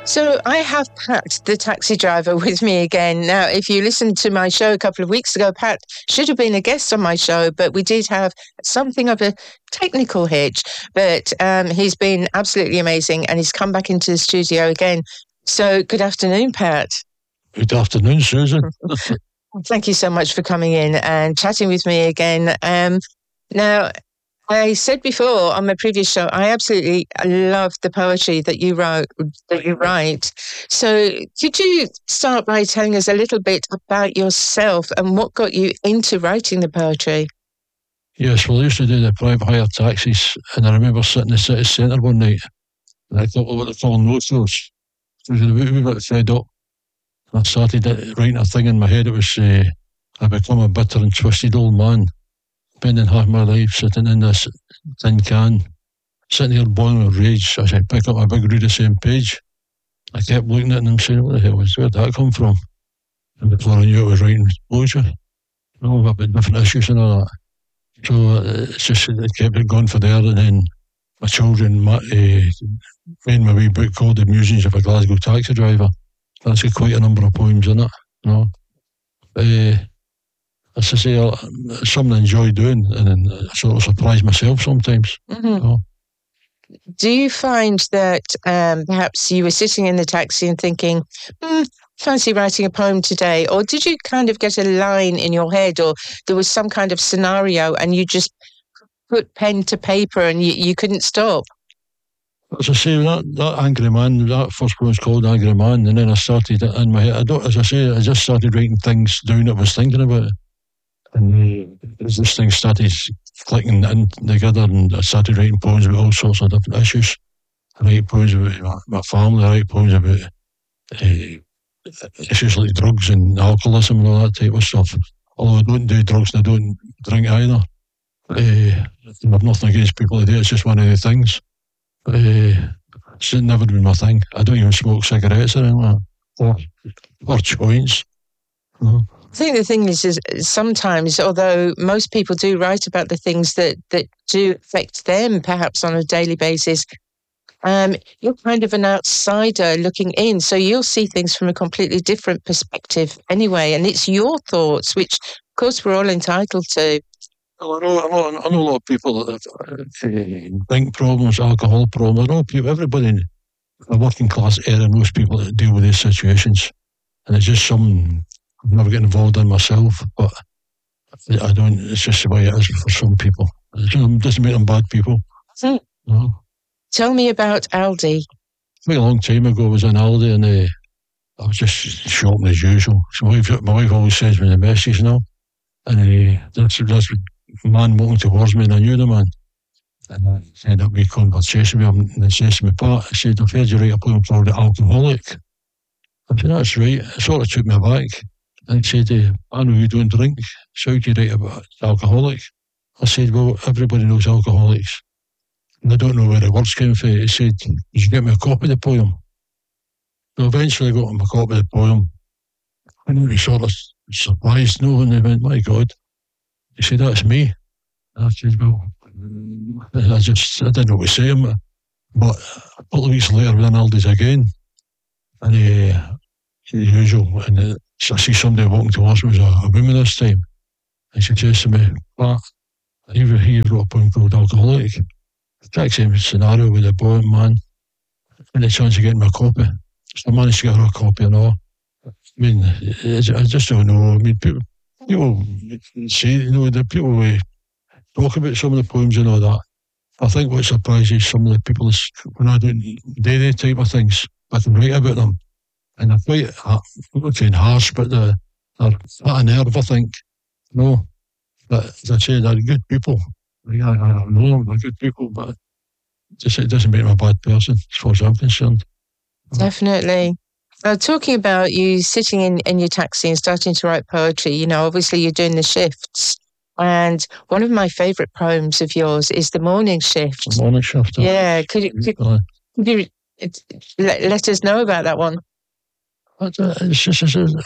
So I have Pat, the taxi driver, with me again. Now, if you listened to my show a couple of weeks ago, Pat should have been a guest on my show, but we did have something of a technical hitch. But he's been absolutely amazing, and he's come back into the studio again. So good afternoon, Pat. Good afternoon, Susan. Thank you so much for coming in and chatting with me again. Now, I said before on my previous show, I absolutely love the poetry that you write. So could you start by telling us a little bit about yourself and what got you into writing the poetry? Yes, well, I used to do the private hire taxis, and I remember sitting in the city centre one night, and I thought, well, what the fallen notes was. I was a wee bit fed up. I started writing a thing in my head. It was, I become a bitter and twisted old man, spending half my life sitting in this tin can, sitting here boiling with rage as I pick up a big read the same page. I kept looking at it and saying, what the hell where'd that come from? And before I knew it was writing poetry. About different issues and all that. So it's just, it kept it going for there, and then my children made my wee book called The Musings of a Glasgow Taxi Driver. That's got quite a number of poems in it, you know. As I say, it's something I enjoy doing, and then I sort of surprise myself sometimes. Mm-hmm. You know. Do you find that perhaps you were sitting in the taxi and thinking, fancy writing a poem today? Or did you kind of get a line in your head, or there was some kind of scenario and you just put pen to paper and you couldn't stop? As I say, that Angry Man, that first one was called Angry Man, and then I started it in my head. I just started writing things down that I was thinking about. And as this thing started clicking in together, and I started writing poems about all sorts of different issues. I write poems about my family, I write poems about issues like drugs and alcoholism and all that type of stuff. Although I don't do drugs and I don't drink either. I've nothing against people who do, it's just one of the things. It's never been my thing. I don't even smoke cigarettes or anything like that. Or joints. No. I think the thing is sometimes, although most people do write about the things that do affect them perhaps on a daily basis, you're kind of an outsider looking in, so you'll see things from a completely different perspective anyway, and it's your thoughts, which of course we're all entitled to. Well, I know a lot of people that have drink problems, alcohol problems. I know people, everybody in the working class area knows people that deal with these situations, and it's just something I've never get involved in myself, but I don't. It's just the way it is for some people. It doesn't make them bad people. No. Tell me about Aldi. Quite a long time ago, I was in Aldi, and I was just shopping as usual. So my wife always sends me the messages now, and that's a man walking towards me, and I knew the man. And I had a wee conversation with him, and he says to me, Pat, I said, I've heard you write a poem called The Alcoholic. I said, that's right. It sort of took me aback. And he said, I know you don't drink, so how do you write about alcoholic? I said, well, everybody knows alcoholics, and I don't know where the words came from. He said, did you get me a copy of the poem? So eventually I got him a copy of the poem, and he sort of surprised, no, and he went, my God. He said, that's me. And I said, well, I didn't know what to say, but a couple of weeks later, we're in Aldi's again, and the usual, and I see somebody walking towards me, it was a woman this time, and she says to me, Pat, he wrote a poem called Alcoholic. Exact same scenario with the boy, man, and the chance of getting me a copy. So I managed to get her a copy and all. I mean, I just don't know. I mean, people say, you know, the people talk about some of the poems and all that. I think what surprises some of the people is when I don't do any type of things, I can write about them. And they're quite, I'm not saying harsh, but they're at a nerve, I think. No. But as I say, they're good people. I know them, they're good people, but it doesn't make them a bad person, as far as I'm concerned. Definitely. Talking about you sitting in your taxi and starting to write poetry, you know, obviously you're doing the shifts. And one of my favourite poems of yours is The Morning Shift. The Morning Shift. Yeah. Could you let us know about that one? It's just,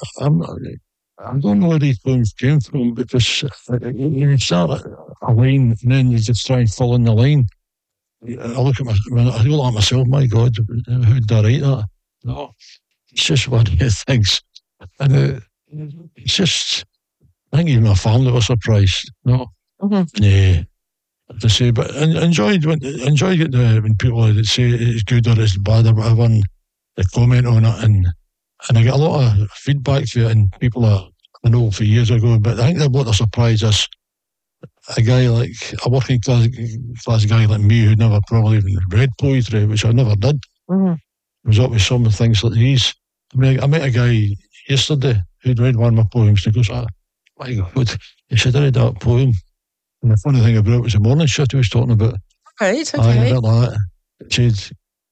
I don't know where these poems came from, because you start a line and then you just try and fill in the line. I look at myself, my God, how did I write that? No, it's just one of the things. And it's just, I think even my family were surprised. No, yeah. To say, but enjoyed it when people that say it's good or it's bad or whatever, and they comment on it, and I get a lot of feedback to it, and people are, I know for years ago, but I think that what they're surprised is a guy like a working class guy like me who never probably even read poetry, which I never did, was up with some things like these. I mean, I met a guy yesterday who'd read one of my poems, and he goes, my God, he said, I read that poem. And the funny thing about it was the morning shift he was talking about. Right, okay. Aye, a bit like that. He said,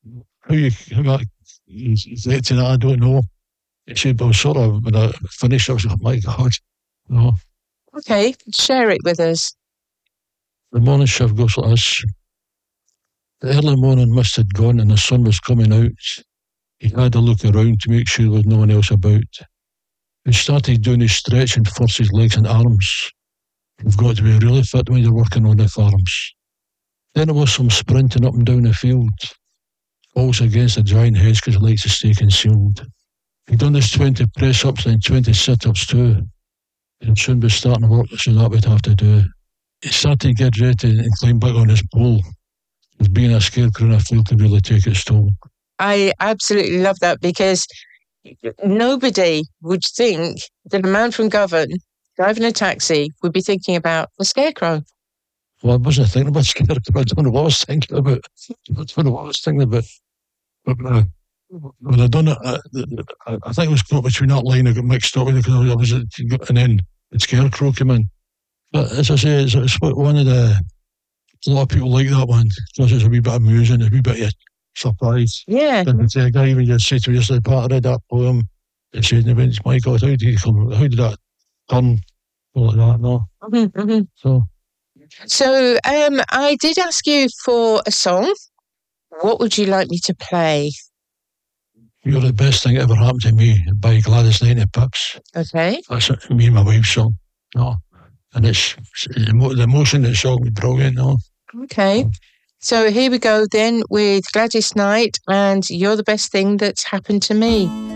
he said to that, I don't know. He said, but sort of, when I finished, I was like, my God, no. Okay, share it with us. The morning shift goes like this. The early morning mist had gone and the sun was coming out. He had a look around to make sure there was no one else about. He started doing his stretching first his legs and arms. You've got to be really fit when you're working on the farms. Then there was some sprinting up and down the field, also against the giant hedge because he likes to stay concealed. He'd done his 20 press-ups and 20 sit-ups too. He'd soon be starting to work, so that we'd have to do. He started to get ready and climb back on his pole. As being a scarecrow in a field could really take its toll. I absolutely love that because nobody would think that a man from Govan driving a taxi would be thinking about a scarecrow. Well, I wasn't thinking about scarecrow. I don't know what I was thinking about. I don't know what I was thinking about. But when I done it, I think it was caught between that line. I got mixed up with it because and then the scarecrow came in. But as I say, it's one of the. A lot of people like that one because it's a wee bit amusing, a wee bit of surprise. Yeah. And a guy even just said to me yesterday, part I read that poem, he said, my God, how did that turn like that? No. So I did ask you for a song. What would you like me to play? You're the Best Thing That Ever Happened to Me by Gladys Knight and the Pips. Okay. That's me and my wife's song. No. And it's the emotion in the song is brilliant. No. Okay. So here we go then with Gladys Knight and You're the Best Thing That's Happened to Me.